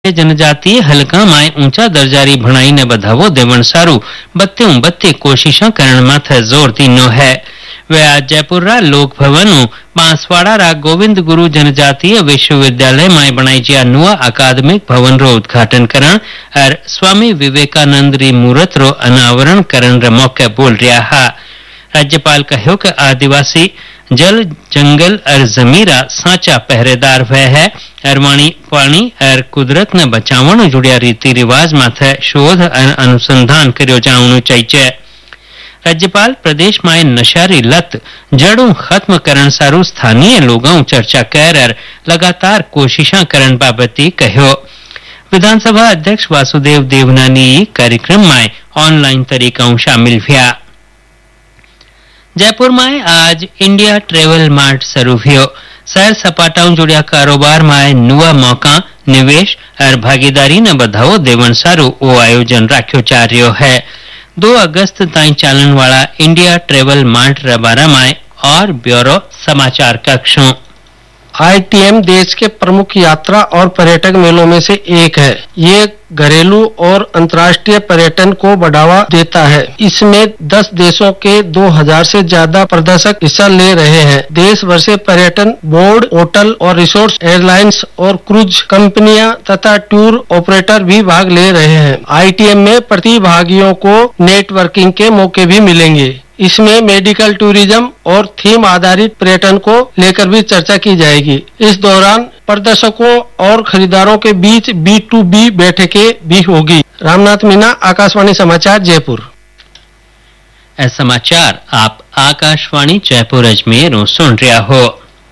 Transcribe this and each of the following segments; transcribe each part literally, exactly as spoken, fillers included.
जनजातीय हलका में ऊंचा दर्जारी भणाई ने बढ़ावो देवण सारू बत्ते बत्ते कोशिशा करण माथे जोर दीनो है। वे आज जयपुर रा लोक भवन बांसवाड़ा रा गोविंद गुरु जनजातीय विश्वविद्यालय में बनाई जिया नुआ अकादमिक भवन रो उद्घाटन करण और स्वामी विवेकानंद री मूर्त रो अनावरण करण रे मौके बोल रहा हा। राज्यपाल कहो कि आदिवासी जल जंगल और जमीरा साचा पहरेदार वह है और वाणी पानी और कुदरत ने बचावण जुड़िया रीति रिवाज माथे शोध और अनुसंधान करियो जावणु चाहिए। राज्यपाल प्रदेश में नशारी लत जड़ों खत्म करण सारू स्थानीय लोगों चर्चा कर और लगातार कोशिशा करण बाबती कहो। विधानसभा अध्यक्ष वासुदेव देवनानी कार्यक्रम में ऑनलाइन तरीकों शामिल हुआ। जयपुर में आज इंडिया ट्रेवल मार्ट शुरू हुआ। सैर सपाटाओं जुड़िया कारोबार में नुआ मौका निवेश और भागीदारी ने बढ़ावो देवण सारू ओ आयोजन राख्यो जा रह्यो है। दो अगस्त ताईं चालन वाला इंडिया ट्रेवल मार्ट रे बारे में और ब्यूरो समाचार कक्षों। आई टी एम देश के प्रमुख यात्रा और पर्यटक मेलों में से एक है। ये घरेलू और अंतर्राष्ट्रीय पर्यटन को बढ़ावा देता है। इसमें दस देशों के दो हज़ार से ज्यादा प्रदर्शक हिस्सा ले रहे हैं। देश भर से पर्यटन बोर्ड, होटल और रिसोर्ट, एयरलाइंस और क्रूज कंपनियां तथा टूर ऑपरेटर भी भाग ले रहे हैं। आई टी एम में प्रतिभागियों को नेटवर्किंग के मौके भी मिलेंगे। इसमें मेडिकल टूरिज्म और थीम आधारित पर्यटन को लेकर भी चर्चा की जाएगी। इस दौरान प्रदर्शकों और खरीदारों के बीच बी टू बी बैठकें भी होगी। रामनाथ मीना, आकाशवाणी समाचार, जयपुर। ऐ समाचार आप आकाशवाणी जयपुर अजमेर सुन रहा हो।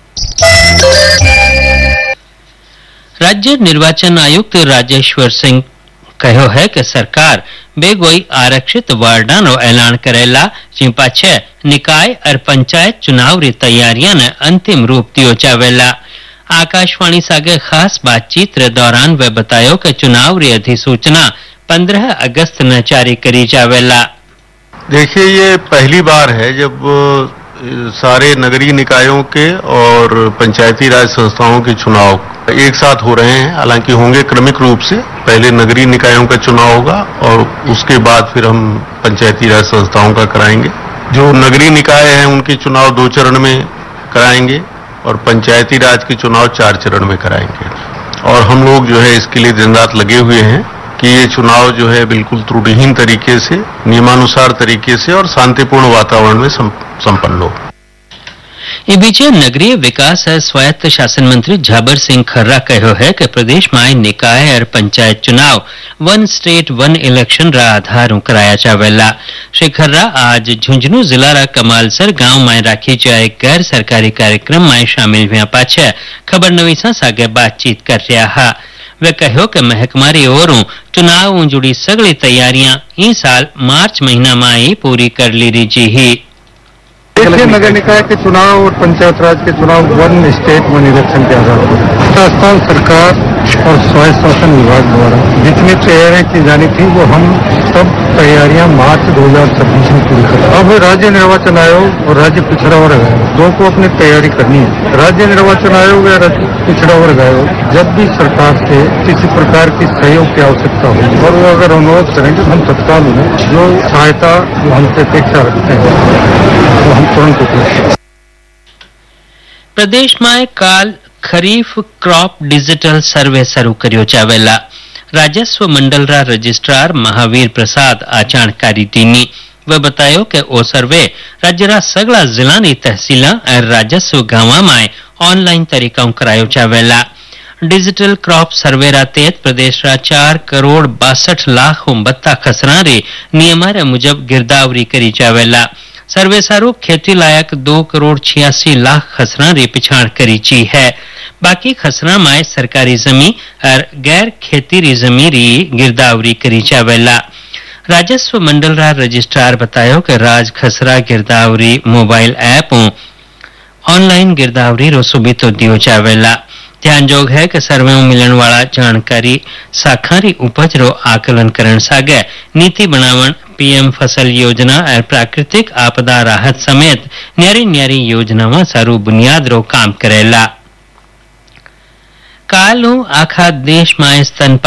राज्य निर्वाचन आयुक्त राजेश्वर सिंह कहो है कि सरकार बेगोई आरक्षित वार्डा नो ऐलान करेला जी पाछे निकाय और पंचायत चुनाव री तैयारियां ने अंतिम रूप दियो जावेला। आकाशवाणी सागे खास बातचीत रे दौरान वे बतायो कि चुनाव री अधिसूचना पंद्रह अगस्त न जारी करी जावेला। देखिए, ये पहली बार है जब सारे नगरीय निकायों के और पंचायती राज संस्थाओं के चुनाव एक साथ हो रहे हैं। हालांकि होंगे क्रमिक रूप से। पहले नगरीय निकायों का चुनाव होगा और उसके बाद फिर हम पंचायती राज संस्थाओं का कराएंगे। जो नगरीय निकाय हैं उनके चुनाव दो चरण में कराएंगे और पंचायती राज के चुनाव चार चरण में कराएंगे। और हम लोग जो है इसके लिए दिन रात लगे हुए हैं कि ये चुनाव जो है बिल्कुल त्रुटिहीन तरीके से, नियमानुसार तरीके से और शांतिपूर्ण वातावरण में संपन्न हो। ये बीच नगरीय विकास और स्वायत्त शासन मंत्री झाबर सिंह खर्रा कहो है कि प्रदेश में निकाय और पंचायत चुनाव वन स्टेट वन इलेक्शन रा आधार कराया जावेला। श्री खर्रा आज झुंझुनू जिला रा कमालसर गांव में राखी जाए गैर सरकारी कार्यक्रम में शामिल हुआ पाछे खबर नवीसा सागे बातचीत कर रहा हा। वे कहो कि महकमा री ओरों चुनाव जुड़ी सगली तैयारियां ई साल मार्च महीना में ही पूरी कर ली रही ही। देखिए, नगर निकाय के चुनाव और पंचायत राज के चुनाव वन स्टेट वन इलेक्शन के आधार पर राजस्थान सरकार और स्वायत्त शासन विभाग द्वारा जितनी तैयारियां की जानी थी वो हम सब तैयारियां मार्च दो हजार छब्बीस में पूरी कर। अब राज्य निर्वाचन आयोग और राज्य पिछड़ा वर्ग आयोग दो को अपनी तैयारी करनी है। राज्य निर्वाचन आयोग या राज्य पिछड़ा वर्ग आयोग जब भी सरकार से किसी प्रकार की सहयोग की आवश्यकता हो और वो अगर अनुरोध करेंगे हम तत्काल उन्हें जो सहायता जो हमसे अपेक्षा रखते हैं तो हम तुरंत उपलब्ध। प्रदेश में काल खरीफ क्रॉप डिजिटल सर्वे शुरू करियो जावेला। राजस्व मंडल रा रजिस्ट्रार महावीर प्रसाद आ जानकारी दीनी। वे बतायो कि ओ सर्वे राज्य रा सगला जिला नी तहसीला और राजस्व गांवा में ऑनलाइन तरीका करायो जावेला। डिजिटल क्रॉप सर्वे रा तहत प्रदेश रा चार करोड़ बासठ लाख बत्ता खसरा रे नियमारे मुजब गिरदावरी करी जावेला। सर्वे सारू खेती लायक दो करोड़ छियासी लाख खसरा रे पिछाड़ करी ची है। बाकी खसरा में सरकारी जमी और गैर खेती री जमी री गिरदावरी करी जावेला। राजस्व मंडल रा रजिस्ट्रार बतायो कि राज खसरा गिरदावरी मोबाइल ऐप ऑनलाइन गिरदावरी रो सुबितो दियो जावेला। ध्यान जोग है कि सर्वे में मिलन वाला जानकारी साखारी उपज रो आकलन करण सागे नीति बनावण, पीएम फसल योजना और प्राकृतिक आपदा राहत समेत न्यारी न्यारी योजनाओं सारू बुनियाद रो काम करेला। कालू आखा देश में स्तनपान